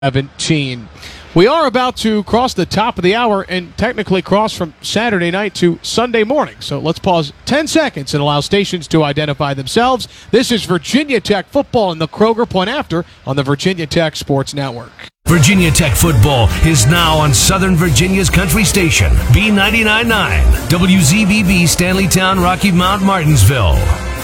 17. We are about to cross the top of the hour and technically cross from Saturday night to Sunday morning. So let's pause 10 seconds and allow stations to identify themselves. This is Virginia Tech football in the Kroger Point After on the Virginia Tech Sports Network. Virginia Tech football is now on Southern Virginia's country station, B99.9, WZBB Stanleytown, Rocky Mount, Martinsville.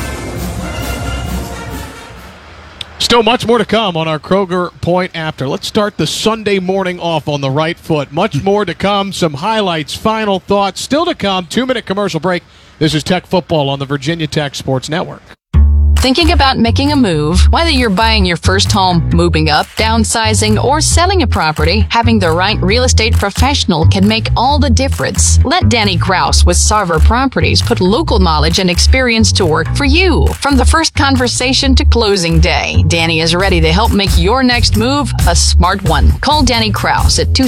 Still much more to come on our Kroger Point After. Let's start the Sunday morning off on the right foot. Much more to come, some highlights, final thoughts, still to come. 2-minute commercial break. This is Tech Football on the Virginia Tech Sports Network. Thinking about making a move? Whether you're buying your first home, moving up, downsizing, or selling a property, having the right real estate professional can make all the difference. Let Danny Kraus with Sarver Properties put local knowledge and experience to work for you. From the first conversation to closing day, Danny is ready to help make your next move a smart one. Call Danny Kraus at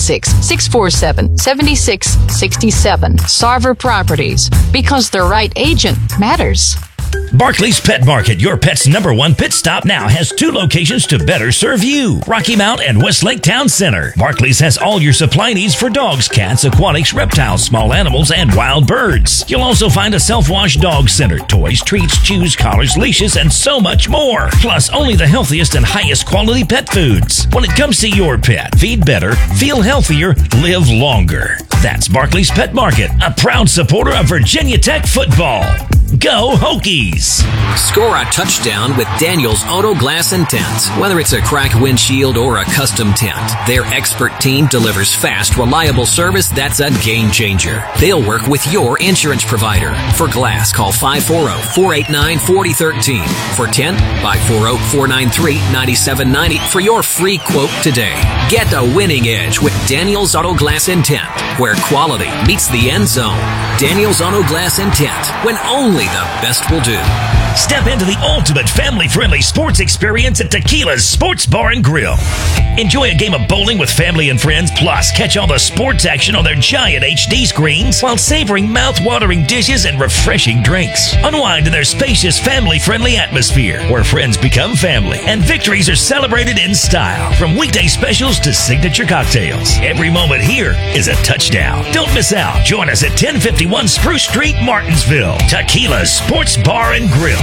276-647-7667. Sarver Properties, because the right agent matters. Barclays Pet Market, your pet's #1 pit stop, now has 2 locations to better serve you. Rocky Mount and Westlake Town Center. Barclays has all your supply needs for dogs, cats, aquatics, reptiles, small animals, and wild birds. You'll also find a self-wash dog center, toys, treats, chews, collars, leashes, and so much more. Plus, only the healthiest and highest quality pet foods. When it comes to your pet, feed better, feel healthier, live longer. That's Barclays Pet Market, a proud supporter of Virginia Tech football. Go Hokies! Score a touchdown with Daniels Auto Glass and Tint. Whether it's a cracked windshield or a custom tint, their expert team delivers fast, reliable service that's a game changer. They'll work with your insurance provider. For glass, call 540-489-4013. For tint, 540-493-9790 for your free quote today. Get a winning edge with Daniels Auto Glass and Tint, where quality meets the end zone. Daniels Auto Glass and Tint, when only the best will do. Step into the ultimate family-friendly sports experience at Tequila's Sports Bar and Grill. Enjoy a game of bowling with family and friends, plus catch all the sports action on their giant HD screens while savoring mouth-watering dishes and refreshing drinks. Unwind in their spacious, family-friendly atmosphere where friends become family and victories are celebrated in style. From weekday specials to signature cocktails, every moment here is a touchdown. Don't miss out. Join us at 1051 Spruce Street, Martinsville. Tequila's Sports Bar and Grill.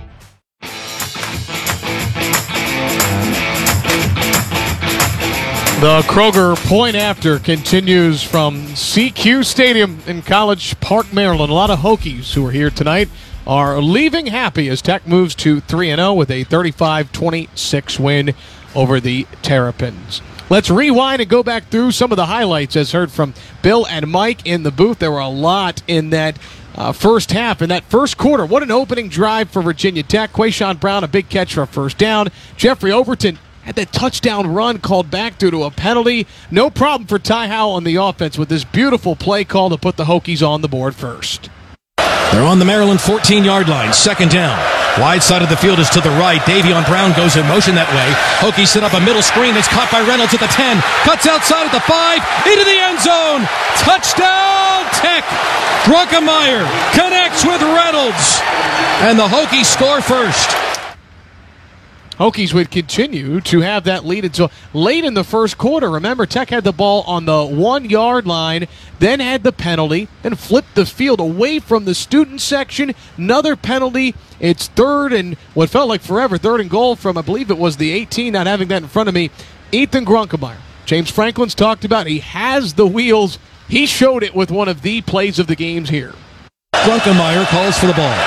The Kroger Point After continues from CQ Stadium in College Park, Maryland. A lot of Hokies who are here tonight are leaving happy as Tech moves to 3-0 with a 35-26 win over the Terrapins. Let's rewind and go back through some of the highlights as heard from Bill and Mike in the booth. There were a lot in that first half. In that first quarter, what an opening drive for Virginia Tech. Quayshawn Brown, a big catch for a first down. Jeffrey Overton had that touchdown run called back due to a penalty. No problem for Ty Howell on the offense with this beautiful play call to put the Hokies on the board first. They're on the Maryland 14-yard line, second down. Wide side of the field is to the right. Davion Brown goes in motion that way. Hokies set up a middle screen that's caught by Reynolds at the 10. Cuts outside at the 5, into the end zone. Touchdown, Tech! Druckemeyer connects with Reynolds. And the Hokies score first. Hokies would continue to have that lead until late in the first quarter. Remember, Tech had the ball on the 1-yard line, then had the penalty, then flipped the field away from the student section. Another penalty. It's third and what felt like forever, third and goal from, I believe it was the 18, not having that in front of me, Ethan Grunkemeyer. James Franklin's talked about he has the wheels. He showed it with one of the plays of the games here. Grunkemeyer calls for the ball.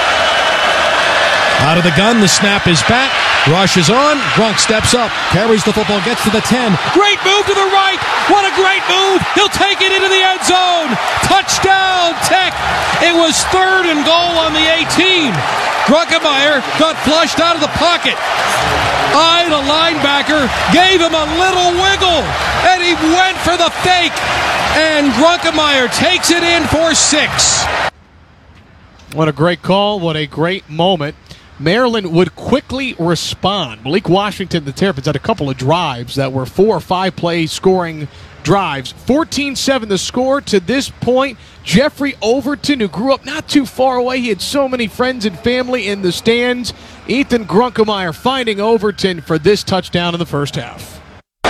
Out of the gun, the snap is back. Rush is on. Grunk steps up, carries the football, gets to the 10. Great move to the right. What a great move. He'll take it into the end zone. Touchdown, Tech. It was third and goal on the 18. Grunkemeyer got flushed out of the pocket. Eyed a linebacker, gave him a little wiggle, and he went for the fake. And Grunkemeyer takes it in for 6. What a great call. What a great moment. Maryland would quickly respond. Malik Washington, the Terrapins, had a couple of drives that were 4 or 5 play scoring drives. 14-7 the score to this point. Jeffrey Overton, who grew up not too far away. He had so many friends and family in the stands. Ethan Grunkemeyer finding Overton for this touchdown in the first half.